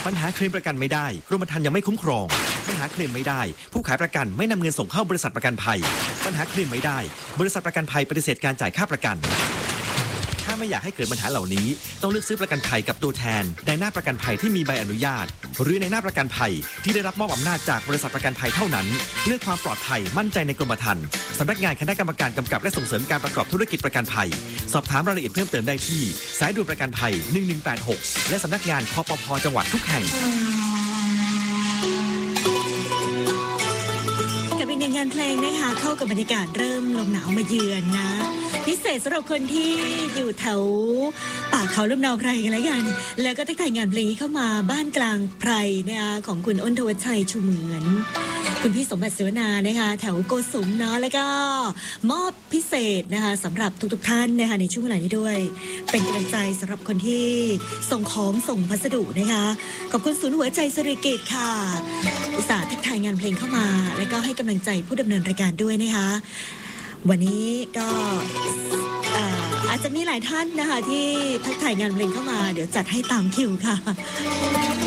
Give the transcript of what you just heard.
ปัญหาเคลมประกันไม่ได้กรมธรรม์ยังไม่คุ้มครองปัญหาเคลมไม่ได้ผู้ขายประกันไม่นำเงินส่งเข้าบริษัทประกันภัยปัญหาเคลมไม่ได้บริษัทประกันภัยปฏิเสธการจ่ายค่าประกันถ้าไม่อยากให้เกิดปัญหาเหล่านี้ต้องเลือกซื้อประกันภัยกับตัวแทนในหน้าประกันภัยที่มีใบอนุญาตหรือในหน้าประกันภัยที่ได้รับมอบอำนาจจากบริษัทประกันภัยเท่านั้นเลือกความปลอดภัยมั่นใจในกรมธรรม์สำนักงานคณะกรรมการกำกับและส่งเสริมการประกอบธุรกิจประกันภัยสอบถามรายละเอียดเพิ่มเติมได้ที่สายด่วนประกันภัย1186และสำนักงานคปภ.จังหวัดทุกแห่งกับอีกหนึ่งงานเพลงนะคะเข้ากับบรรยากาศเริ่มลมหนาวมาเยือนนะพิเศษสำหรับคนที่อยู่แถวป่าเขาลำเนาไพรกันแล้วกันแล้วก็ตั้งแต่งานเพลงเข้ามาบ้านกลางไพรนะคะของคุณอ้นทวัชชัยชูเหมือนคุณพี่สมบัติเสวนานะคะแถวโกสุมเนาะแล้วก็มอบพิเศษนะคะสำหรับทุกท่านนะคะในช่วงเวลานี้ด้วยเป็นกำลังใจสำหรับคนที่ส่งของส่งพัสดุนะคะขอบคุณศูนย์หัวใจสิริกิติ์ค่ะอุตส่าห์ทักทายงานเพลงเข้ามาแล้วก็ให้กำลังใจผู้ดำเนินรายการด้วยนะคะวันนี้ก็อาจจะมีหลายท่านนะคะที่ทักทายงานเพลงเข้ามาเดี๋ยวจัดให้ตามคิวค่ะ